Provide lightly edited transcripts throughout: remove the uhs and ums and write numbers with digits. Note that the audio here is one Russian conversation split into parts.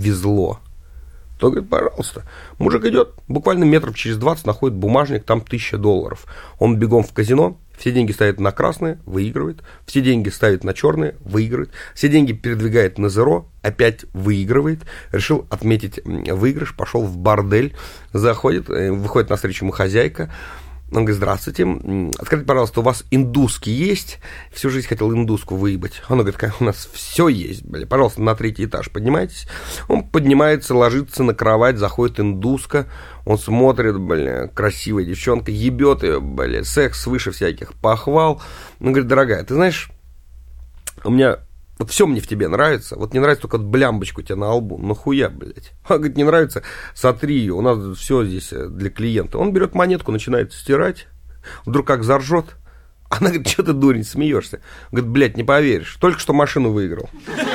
везло, то, говорит, пожалуйста. Мужик идет, буквально метров через 20 находит бумажник, там $1000. Он бегом в казино, все деньги ставит на красные, выигрывает. Все деньги ставит на черные, выигрывает. Все деньги передвигает на зеро, опять выигрывает. Решил отметить выигрыш, пошел в бордель, заходит, выходит навстречу ему хозяйка. Он говорит: здравствуйте, скажите, пожалуйста, у вас индуски есть? Всю жизнь хотел индуску выебать. Он говорит: у нас все есть, бля, пожалуйста, на 3-й этаж поднимайтесь. Он поднимается, ложится на кровать, заходит индуска. Он смотрит, бля, красивая девчонка, ебет ее, бля, секс выше всяких похвал. Он говорит: дорогая, ты знаешь, у меня... Вот все мне в тебе нравится, вот не нравится только блямбочку у тебя на лбу, нахуя, блядь. Он говорит: не нравится, сотри ее, у нас все здесь для клиента. Он берет монетку, начинает стирать, вдруг как заржет. Она говорит: что ты, дурень, смеешься? Он говорит: блядь, не поверишь, только что машину выиграл.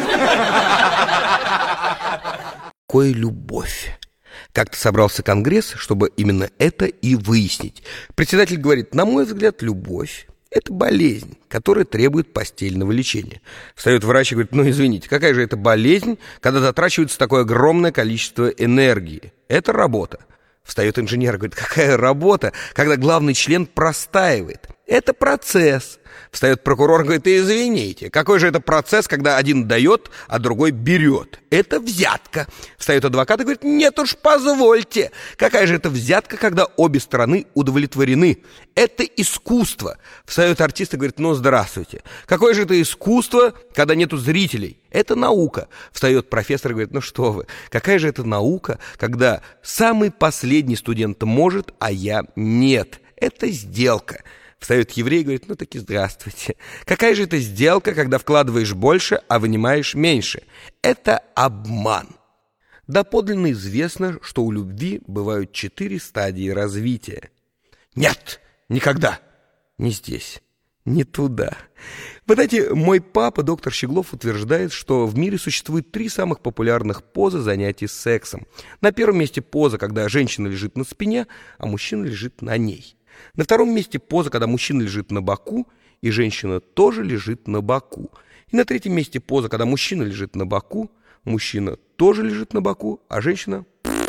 Какая любовь. Как-то собрался конгресс, чтобы именно это и выяснить. Председатель говорит: на мой взгляд, любовь — это болезнь, которая требует постельного лечения. Встает врач и говорит: ну, извините, какая же это болезнь, когда затрачивается такое огромное количество энергии? Это работа. Встает инженер и говорит: какая работа, когда главный член простаивает? Это процесс. Встает прокурор и говорит: извините, какой же это процесс, когда один дает, а другой берет? Это взятка. Встает адвокат и говорит: нет уж, позвольте. Какая же это взятка, когда обе стороны удовлетворены? Это искусство. Встает артист и говорит: ну, здравствуйте. Какое же это искусство, когда нету зрителей? Это наука. Встает профессор и говорит: ну что вы, какая же это наука, когда самый последний студент может, а я нет? Это сделка. Встает еврей и говорит: ну таки здравствуйте. Какая же это сделка, когда вкладываешь больше, а вынимаешь меньше? Это обман. Доподлинно известно, что у любви бывают 4 стадии развития. Нет, никогда. Не здесь, не туда. Вы знаете, мой папа, доктор Щеглов, утверждает, что в мире существует 3 самых популярных позы занятий сексом. На первом месте поза, когда женщина лежит на спине, а мужчина лежит на ней. На втором месте поза, когда мужчина лежит на боку, и женщина тоже лежит на боку. И на третьем месте поза, когда мужчина лежит на боку, мужчина тоже лежит на боку, а женщина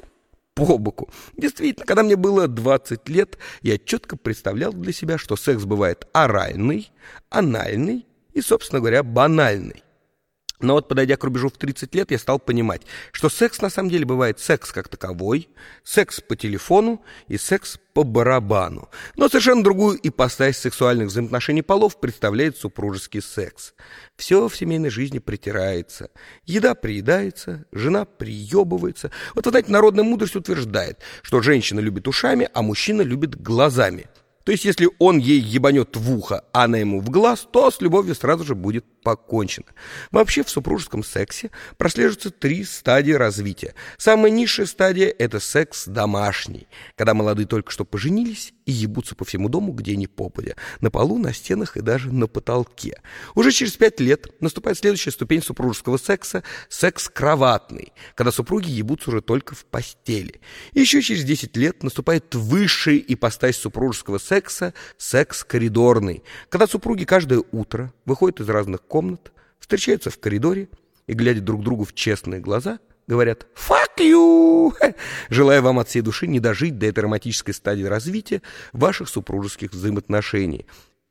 по боку. Действительно, когда мне было 20 лет, я четко представлял для себя, что секс бывает оральный, анальный и, собственно говоря, банальный. Но вот, подойдя к рубежу в 30 лет, я стал понимать, что секс на самом деле бывает секс как таковой, секс по телефону и секс по барабану. Но совершенно другую ипостась сексуальных взаимоотношений полов представляет супружеский секс. Все в семейной жизни притирается, еда приедается, жена приебывается. Вот, вы знаете, народная мудрость утверждает, что женщина любит ушами, а мужчина любит глазами. То есть, если он ей ебанет в ухо, а она ему в глаз, то с любовью сразу же будет покончено. Вообще, в супружеском сексе прослеживаются 3 стадии развития. Самая низшая стадия – это секс домашний, когда молодые только что поженились и ебутся по всему дому, где ни попадя, на полу, на стенах и даже на потолке. Уже через 5 лет наступает следующая ступень супружеского секса – секс кроватный, когда супруги ебутся уже только в постели. И еще через 10 лет наступает высшая ипостась супружеского секса – секс коридорный, когда супруги каждое утро выходят из разных комнат, встречаются в коридоре и, глядя друг другу в честные глаза, говорят «fuck you», желая вам от всей души не дожить до этой романтической стадии развития ваших супружеских взаимоотношений.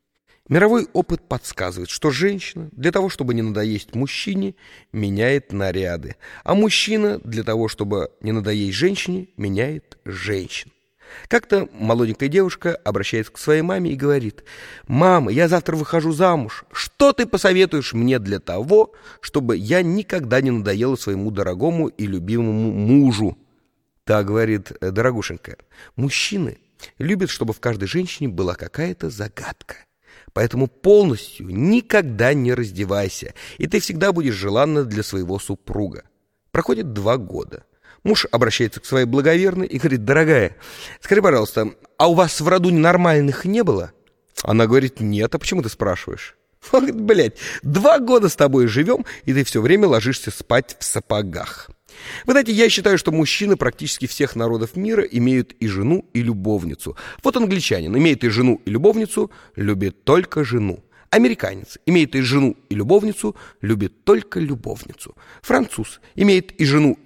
Мировой опыт подсказывает, что женщина для того, чтобы не надоесть мужчине, меняет наряды, а мужчина для того, чтобы не надоесть женщине, меняет женщин. Как-то молоденькая девушка обращается к своей маме и говорит: «Мама, я завтра выхожу замуж. Что ты посоветуешь мне для того, чтобы я никогда не надоела своему дорогому и любимому мужу?» Та говорит: «Дорогушенька, мужчины любят, чтобы в каждой женщине была какая-то загадка. Поэтому полностью никогда не раздевайся, и ты всегда будешь желанна для своего супруга». Проходит 2 года. Муж обращается к своей благоверной и говорит: «Дорогая, скажи, пожалуйста, а у вас в роду нормальных не было?» Она говорит: «Нет, а почему ты спрашиваешь?» Он говорит: «Блядь, 2 года с тобой живем, и ты все время ложишься спать в сапогах». Вы знаете, я считаю, что мужчины практически всех народов мира имеют и жену, и любовницу. Вот англичанин имеет и жену, и любовницу, любит только жену. Американец имеет и жену, и любовницу, любит только любовницу. Француз имеет и жену,